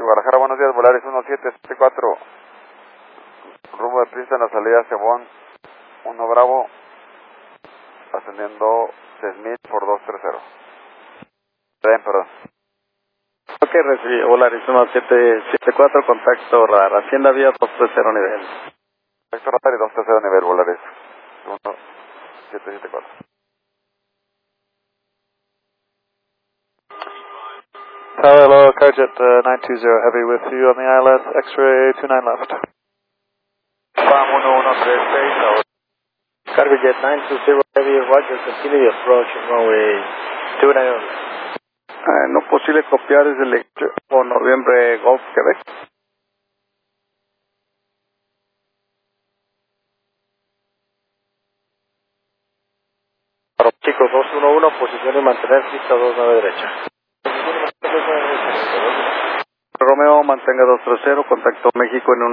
Guadalajara, buenos días, Volaris 1774. Rumbo de pista en la salida Cebón, 1 Bravo, ascendiendo 6000 por 230. Bien, perdón. Ok, recibí Volaris 1774, contacto radar, Hacienda Vía 230 nivel. Contacto radar y 230 nivel, Volaris 1774. Hello, Carjet 920 Heavy with you on the ILS, X-ray 29 left. FAM 1136, Carjet 920 Heavy, Roger, continue the approach, runway 29. No posible copiar desde el equipo Noviembre Golf, Quebec. Chicos, 211, posición y mantener pista 29 derecha. Romeo, mantenga 230, contacto México en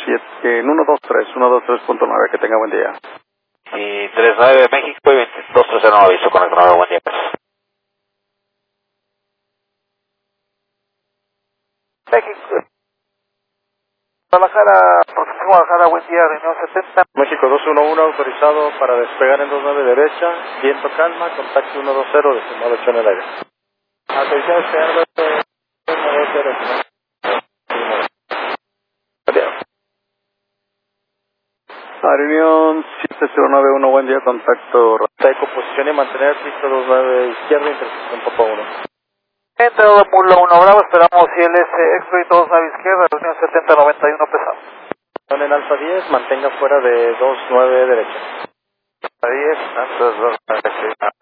123.9, que tenga buen día. Y 39 México y 230 aviso con el 9, buen día. México, Guadalajara, protección Guadalajara, buen día, reunión 70. México 211, autorizado para despegar en 29 derecha, viento calma, contacto 120, decimal 8 en el aire. Atención, señor, 120. Reunión 7091, buen día, contacto Rastaico, posición y mantener pista 29 izquierda, intersección Popa 1. Entrado Mula 1 Bravo, esperamos ILS X-Ray 29 izquierda, reunión 7091 pesado. En alfa 10, mantenga fuera de 29 derecha. Alfa 10, antes 2